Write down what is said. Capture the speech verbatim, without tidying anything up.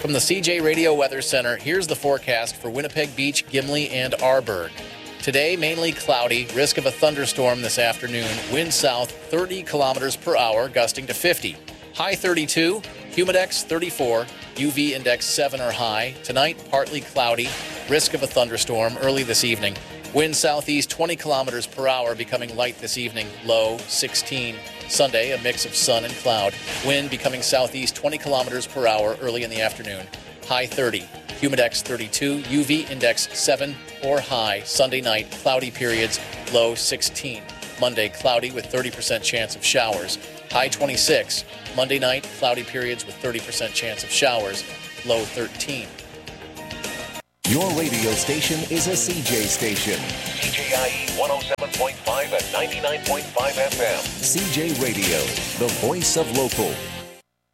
From the C J Radio Weather Center, here's the forecast for Winnipeg Beach, Gimli, and Arborg. Today, mainly cloudy, risk of a thunderstorm this afternoon. Wind south thirty kilometers per hour, gusting to fifty. High thirty-two, humidex thirty-four, U V index seven or high. Tonight, partly cloudy, risk of a thunderstorm early this evening. Wind southeast twenty kilometers per hour, becoming light this evening, low sixteen. Sunday, a mix of sun and cloud. Wind becoming southeast twenty kilometers per hour early in the afternoon. High thirty. Humidex thirty-two. U V index seven or high. Sunday night, cloudy periods. Low sixteen. Monday, cloudy with thirty percent chance of showers. High twenty-six. Monday night, cloudy periods with thirty percent chance of showers. Low thirteen. Your radio station is a C J station. C J I E one oh seven point five and ninety-nine point five F M. C J Radio, the voice of local.